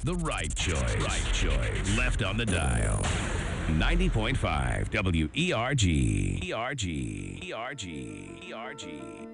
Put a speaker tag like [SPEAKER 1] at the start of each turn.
[SPEAKER 1] The right choice. Right choice. Left on the dial. 90.5 WERG. ERG. ERG. ERG.